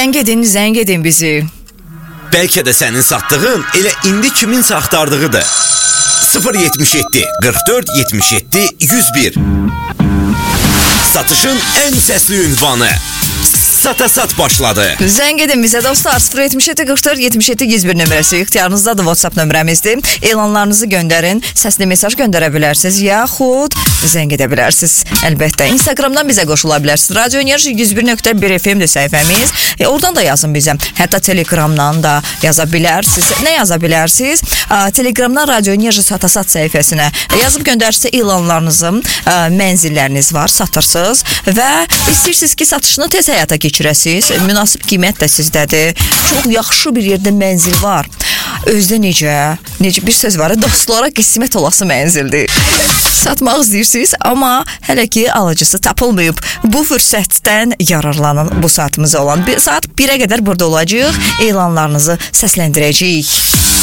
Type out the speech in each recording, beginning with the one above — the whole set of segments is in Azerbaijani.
Zəng edin bizi. Bəlkə də sənin satdığın elə indi kiminsə axtardığıdır. 077 44 77 101. Satışın ən səsli ünvanı. Satasat başladı. Zəng edin bizə dostlar. 077 44 77 101 nömrəsi ixtiyarınızdadır. WhatsApp nömrəmizdir. Elanlarınızı göndərin. Səsli mesaj göndərə bilərsiniz. Yaxud zəng edə bilərsiniz. Əlbəttə. Instagramdan bizə qoşula bilərsiniz. Radio Enerji 101.1 FM-dir səhifəmiz. Oradan da yazın bizə. Hətta Telegramdan da yaza bilərsiniz. Nə yaza bilərsiniz? Telegramdan Radio Enerji Satasat səhifəsinə yazıb göndərsə elanlarınızı, mənzilləriniz var, satırsınız və istəyirsiniz ki, satışını tez həyata keçirəsiniz. Münasib qiymət də sizdədir. Çox yaxşı bir yerdə mənzil var. Özdə necə bir söz var, dostlara qismət olası mənzildir. Satmaq istəyirsiniz, amma hələ ki alıcısı tapılmayıb. Bu fürsətdən yararlanın. Bu saatımız olan saat 1-ə qədər burada olacağıq. Elanlarınızı səsləndirəcəyik.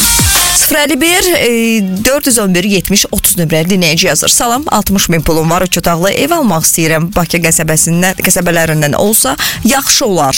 051 411 70 30 nömrəli dinləyici yazır. Salam, 60.000 pulum var, 3 otaqlı ev almaq istəyirəm. Bakı qəsəbələrindən olsa yaxşı olar.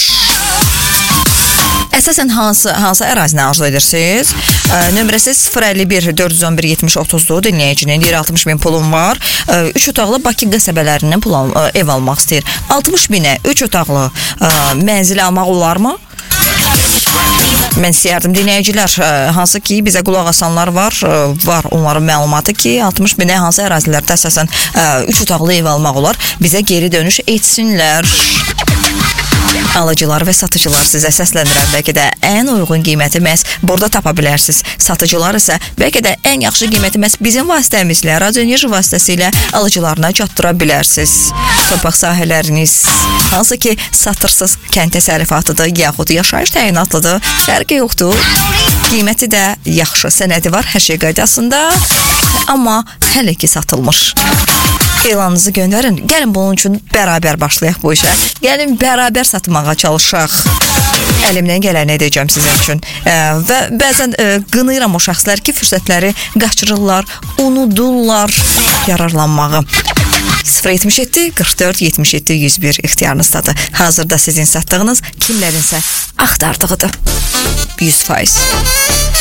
Əsasən hansı ərazini arzu edirsiniz? Nömrəsi 051 411 70 30-dur. Dinləyicinin 60.000 pulum var. 3 otaqlı Bakı qəsəbələrindən ev almaq istəyir. 60.000-ə 3 otaqlı mənzili almaq olarmı? Mən istəyərdim dinləyicilər, hansı ki bizə qulaq asanlar var onların məlumatı ki 60.000-ə hansı ərazilərdə əsasən 3 otaqlı ev almaq olar, bizə geri dönüş etsinlər. Alıcılar və satıcılar sizə səsləndirən bəlkə də ən uyğun qiyməti məhz burada tapa bilərsiniz. Satıcılar isə bəlkə də ən yaxşı qiyməti məhz bizim vasitəmizlə, Radio Enerji vasitəsilə alıcılarına çatdıra bilərsiniz. Torpaq sahələriniz hansı ki satırsız kənd təsərrüfatıdır, yaxud yaşayış təyinatlıdır, fərqi yoxdur. Qiyməti də yaxşı, sənədi var, hər şey qaydasında, amma hələ ki satılmır. Elanınızı göndərin. Gəlin bunun üçün bərabər başlayaq bu işə. Gəlin bərabər satmağa çalışaq. Əlimdən gələni edəcəm sizin üçün. Və bəzən qınayıram o şəxslər ki, fürsətləri qaçırırlar, unudurlar yararlanmağı. 077 44 77 101 ixtiyarınızdadır. Hazırda sizin satdığınız kimlərinsə axtardığıdır. 100%.